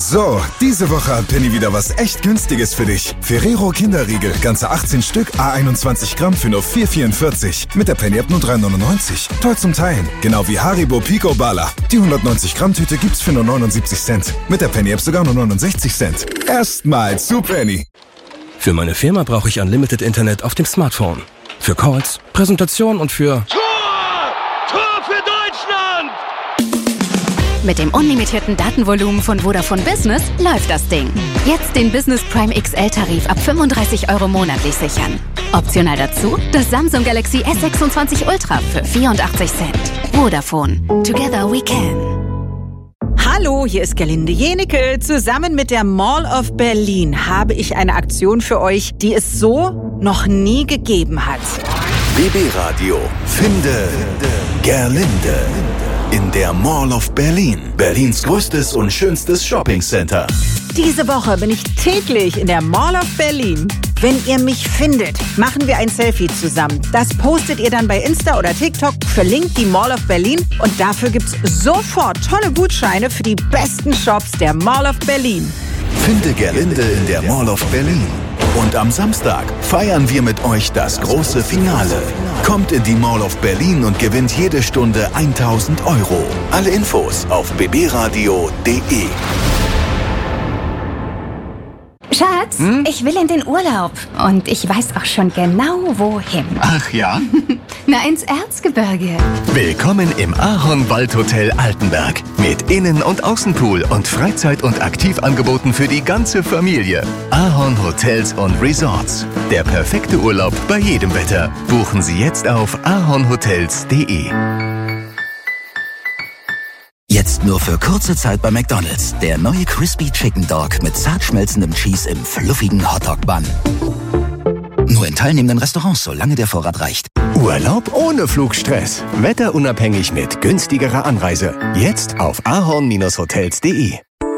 So, diese Woche hat Penny wieder was echt Günstiges für dich. Ferrero Kinderriegel, ganze 18 Stück, A21 Gramm für nur 4,44. Mit der Penny-App nur 3,99. Toll zum Teilen. Genau wie Haribo Pico Bala. Die 190 Gramm Tüte gibt's für nur 79 Cent. Mit der Penny-App sogar nur 69 Cent. Erstmal zu Penny. Für meine Firma brauche ich Unlimited Internet auf dem Smartphone. Für Calls, Präsentationen und für... Tor für Deutschland! Mit dem unlimitierten Datenvolumen von Vodafone Business läuft das Ding. Jetzt den Business Prime XL-Tarif ab 35 € monatlich sichern. Optional dazu das Samsung Galaxy S26 Ultra für 84 Cent. Vodafone. Together we can. Hallo, hier ist Gerlinde Jenecke. Zusammen mit der Mall of Berlin habe ich eine Aktion für euch, die es so noch nie gegeben hat. BB Radio Finde Gerlinde in der Mall of Berlin. Berlins größtes und schönstes Shoppingcenter. Diese Woche bin ich täglich in der Mall of Berlin. Wenn ihr mich findet, machen wir ein Selfie zusammen. Das postet ihr dann bei Insta oder TikTok, verlinkt die Mall of Berlin und dafür gibt's sofort tolle Gutscheine für die besten Shops der Mall of Berlin. Finde Gerlinde in der Mall of Berlin. Und am Samstag feiern wir mit euch das große Finale. Kommt in die Mall of Berlin und gewinnt jede Stunde 1.000 €. Alle Infos auf bbradio.de. Schatz, ich will in den Urlaub. Und ich weiß auch schon genau, wohin. Ach ja? Na, ins Erzgebirge. Willkommen im Ahorn-Waldhotel Altenberg. Mit Innen- und Außenpool und Freizeit- und Aktivangeboten für die ganze Familie. Ahorn Hotels und Resorts. Der perfekte Urlaub bei jedem Wetter. Buchen Sie jetzt auf ahornhotels.de. Jetzt nur für kurze Zeit bei McDonald's. Der neue Crispy Chicken Dog mit zart schmelzendem Cheese im fluffigen Hotdog-Bun. Nur in teilnehmenden Restaurants, solange der Vorrat reicht. Urlaub ohne Flugstress. Wetterunabhängig mit günstigerer Anreise. Jetzt auf ahorn-hotels.de.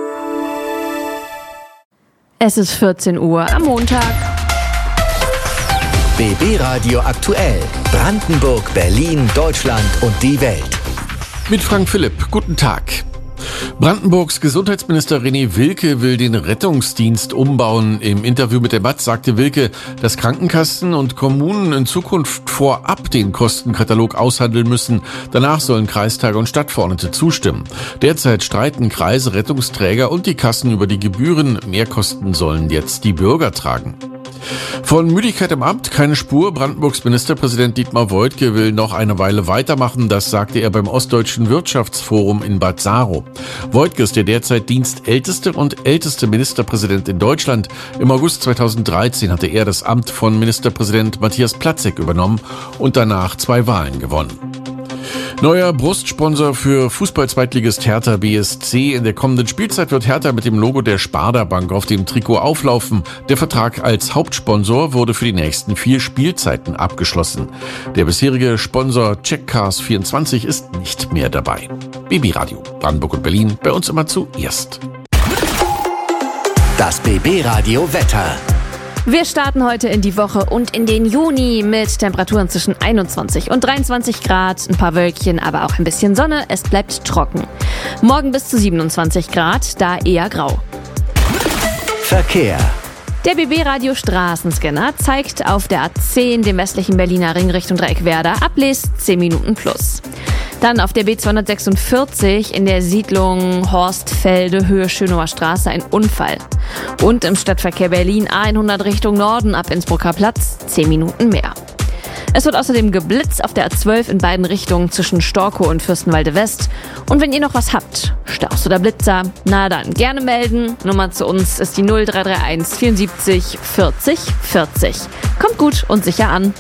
Es ist 14 Uhr am Montag. BB Radio aktuell. Brandenburg, Berlin, Deutschland und die Welt. Mit Frank Philipp. Guten Tag. Brandenburgs Gesundheitsminister René Wilke will den Rettungsdienst umbauen. Im Interview mit der BAZ sagte Wilke, dass Krankenkassen und Kommunen in Zukunft vorab den Kostenkatalog aushandeln müssen. Danach sollen Kreistage und Stadtverordnete zustimmen. Derzeit streiten Kreise, Rettungsträger und die Kassen über die Gebühren. Mehrkosten sollen jetzt die Bürger tragen. Von Müdigkeit im Amt keine Spur. Brandenburgs Ministerpräsident Dietmar Woidke will noch eine Weile weitermachen. Das sagte er beim Ostdeutschen Wirtschaftsforum in Bad Saro. Woidke ist der derzeit dienstälteste und älteste Ministerpräsident in Deutschland. Im August 2013 hatte er das Amt von Ministerpräsident Matthias Platzek übernommen und danach 2 Wahlen gewonnen. Neuer Brustsponsor für Fußball-Zweitligist Hertha BSC. In der kommenden Spielzeit wird Hertha mit dem Logo der Sparda Bank auf dem Trikot auflaufen. Der Vertrag als Hauptsponsor wurde für die nächsten 4 Spielzeiten abgeschlossen. Der bisherige Sponsor Checkcars24 ist nicht mehr dabei. BB Radio, Brandenburg und Berlin, bei uns immer zuerst. Das BB Radio Wetter. Wir starten heute in die Woche und in den Juni mit Temperaturen zwischen 21 und 23 Grad, ein paar Wölkchen, aber auch ein bisschen Sonne. Es bleibt trocken. Morgen bis zu 27 Grad, da eher grau. Verkehr. Der BB-Radio Straßenscanner zeigt auf der A10, dem westlichen Berliner Ring Richtung Dreieckwerder, Ablest 10 Minuten plus. Dann auf der B246 in der Siedlung Horstfelde, Höhe Schönauer Straße, ein Unfall. Und im Stadtverkehr Berlin A100 Richtung Norden ab Innsbrucker Platz 10 Minuten mehr. Es wird außerdem geblitzt auf der A12 in beiden Richtungen zwischen Storkow und Fürstenwalde West. Und wenn ihr noch was habt, Staus oder Blitzer, na dann gerne melden. Nummer zu uns ist die 0331 74 40 40. Kommt gut und sicher an.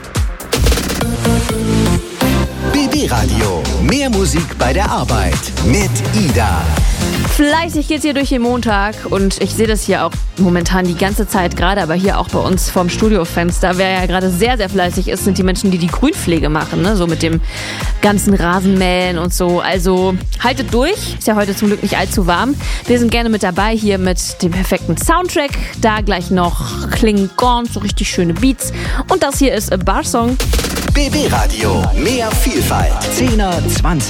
BB Radio. Mehr Musik bei der Arbeit. Mit Ida. Fleißig geht's hier durch den Montag und ich sehe das hier auch momentan die ganze Zeit, gerade aber hier auch bei uns vorm Studiofenster. Wer ja gerade sehr, sehr fleißig ist, sind die Menschen, die die Grünpflege machen, ne? So mit dem ganzen Rasenmähen und so. Also haltet durch, ist ja heute zum Glück nicht allzu warm. Wir sind gerne mit dabei hier mit dem perfekten Soundtrack. Da gleich noch Klingon, so richtig schöne Beats. Und das hier ist A Bar Song. BB Radio. Mehr Vielfalt. 10er, 20er.